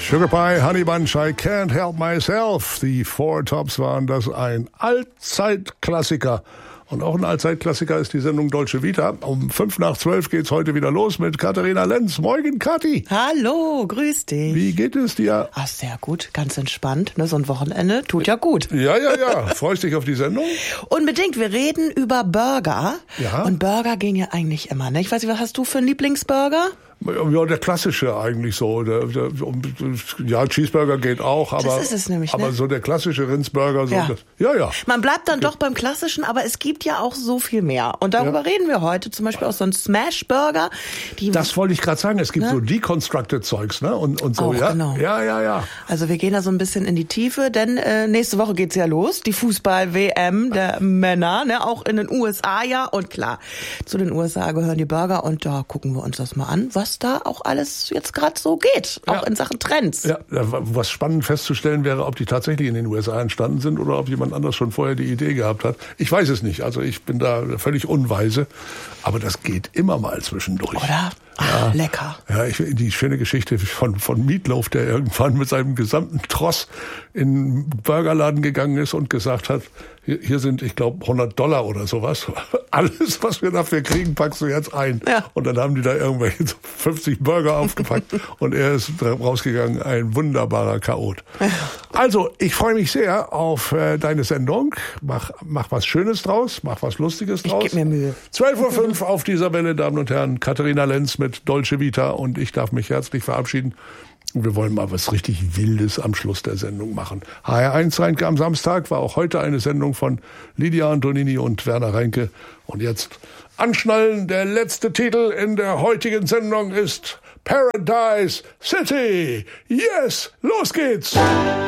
Sugar Pie, Honey Bunch, I Can't Help Myself. Die Four Tops waren das, ein Allzeitklassiker. Und auch ein Allzeitklassiker ist die Sendung Dolce Vita. Um 11:55 geht's heute wieder los mit Katharina Lenz. Morgen, Kathi. Hallo, grüß dich. Wie geht es dir? Ach, sehr gut, ganz entspannt. Ne? So ein Wochenende tut ja gut. Ja. Freust dich auf die Sendung? Unbedingt. Wir reden über Burger. Ja. Und Burger gehen ja eigentlich immer. Ne? Ich weiß nicht, was hast du für einen Lieblingsburger? Ja, der klassische eigentlich so. Ja, Cheeseburger geht auch, aber das ist es nämlich, aber ne? so der klassische Rindsburger. So Ja. Ja. Man bleibt dann doch beim Klassischen, aber es gibt ja auch so viel mehr. Und darüber reden wir heute. Zum Beispiel auch so ein Smash-Burger. Das wollte ich gerade sagen. Es gibt so deconstructed Zeugs, ne? Und so, auch, ja. Genau. Ja. Also wir gehen da so ein bisschen in die Tiefe, denn nächste Woche geht's ja los. Die Fußball-WM der Männer, ne? Auch in den USA ja. Und klar, zu den USA gehören die Burger. Und da gucken wir uns das mal an, was da auch alles jetzt gerade so geht. Auch in Sachen Trends. Ja, was spannend festzustellen wäre, ob die tatsächlich in den USA entstanden sind oder ob jemand anders schon vorher die Idee gehabt hat. Ich weiß es nicht. Also ich bin da völlig unweise. Aber das geht immer mal zwischendurch. Oder? Ach, lecker. Ja, die schöne Geschichte von Meatloaf, der irgendwann mit seinem gesamten Tross in einen Burgerladen gegangen ist und gesagt hat, hier sind, ich glaube, $100 oder sowas. Alles, was wir dafür kriegen, packst du jetzt ein. Ja. Und dann haben die da irgendwelche 50 Burger aufgepackt und er ist rausgegangen, ein wunderbarer Chaot. Also, ich freue mich sehr auf deine Sendung. Mach was Schönes draus, mach was Lustiges draus. Ich gebe mir Mühe. 12:05 Uhr auf dieser Welle, Damen und Herren. Katharina Lenz mit Dolce Vita und ich darf mich herzlich verabschieden. Wir wollen mal was richtig Wildes am Schluss der Sendung machen. HR1 Reinke am Samstag war auch heute eine Sendung von Lydia Antonini und Werner Reinke. Und jetzt anschnallen, der letzte Titel in der heutigen Sendung ist Paradise City. Yes, los geht's!